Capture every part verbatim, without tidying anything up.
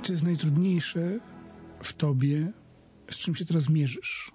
co jest najtrudniejsze w tobie, z czym się teraz mierzysz?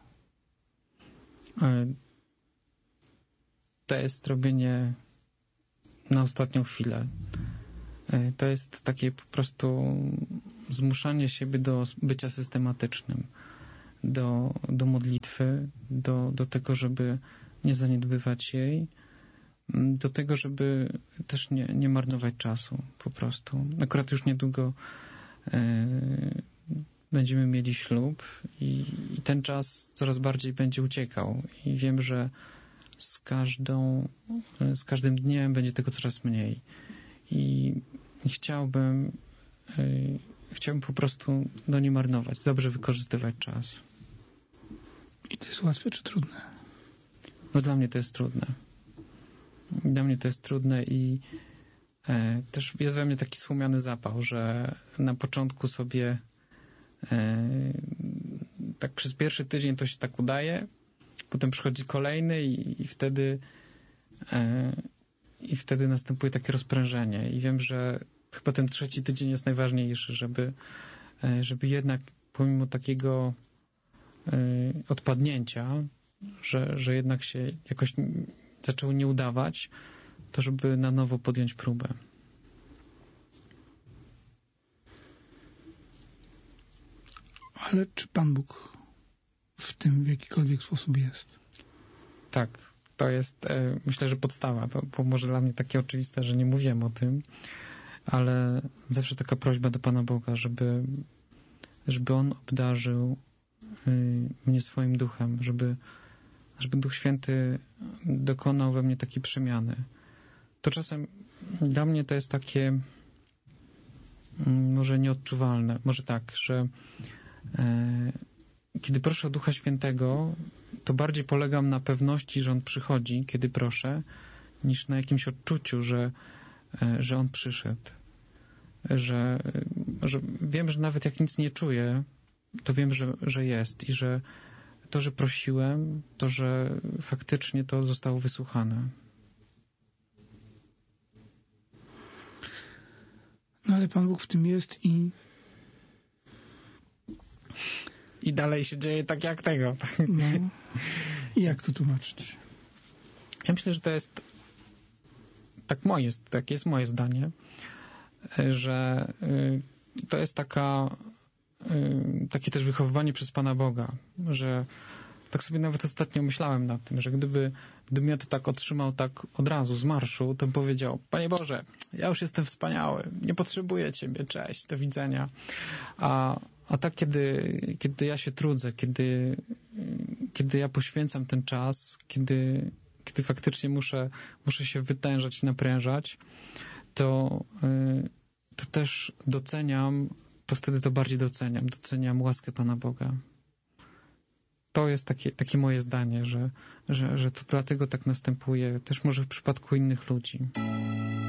To jest robienie na ostatnią chwilę. To jest takie po prostu zmuszanie siebie do bycia systematycznym, do, do modlitwy, do, do tego, żeby nie zaniedbywać jej, do tego, żeby też nie, nie marnować czasu po prostu. Akurat już niedługo e, będziemy mieli ślub i, i ten czas coraz bardziej będzie uciekał i wiem, że z każdą, z każdym dniem będzie tego coraz mniej. I chciałbym yy, chciałbym po prostu no, nie marnować, dobrze wykorzystywać czas. I to jest łatwe czy trudne? No dla mnie to jest trudne. Dla mnie to jest trudne i e, też jest we mnie taki słomiany zapał, że na początku sobie e, tak przez pierwszy tydzień to się tak udaje, potem przychodzi kolejny i, i wtedy e, i wtedy następuje takie rozprężenie i wiem, że chyba ten trzeci tydzień jest najważniejszy, żeby, żeby jednak pomimo takiego odpadnięcia, że, że jednak się jakoś zaczęło nie udawać, to żeby na nowo podjąć próbę. Ale czy Pan Bóg w tym w jakikolwiek sposób jest? Tak. To jest, myślę, że podstawa. To bo może dla mnie takie oczywiste, że nie mówiłem o tym, ale zawsze taka prośba do Pana Boga, żeby, żeby On obdarzył mnie swoim duchem, żeby, żeby Duch Święty dokonał we mnie takiej przemiany. To czasem dla mnie to jest takie może nieodczuwalne. Może tak, że e, kiedy proszę o Ducha Świętego, to bardziej polegam na pewności, że On przychodzi, kiedy proszę, niż na jakimś odczuciu, że, że On przyszedł. Że, że wiem, że nawet jak nic nie czuję, to wiem, że, że jest i że to, że prosiłem, to, że faktycznie to zostało wysłuchane. No ale Pan Bóg w tym jest i I dalej się dzieje tak jak tego. No. I jak to tłumaczyć? Ja myślę, że to jest tak moje, tak jest moje zdanie, że to jest taka takie też wychowywanie przez Pana Boga, że tak sobie nawet ostatnio myślałem nad tym, że gdyby, gdybym ja to tak otrzymał tak od razu z marszu, to bym powiedział: Panie Boże, ja już jestem wspaniały, nie potrzebuję Ciebie, cześć, do widzenia. A, a tak, kiedy, kiedy ja się trudzę, kiedy, kiedy ja poświęcam ten czas, kiedy, kiedy faktycznie muszę, muszę się wytężać i naprężać, to, to też doceniam, to wtedy to bardziej doceniam, doceniam łaskę Pana Boga. To jest takie, takie moje zdanie, że, że, że to dlatego tak następuje, też może w przypadku innych ludzi.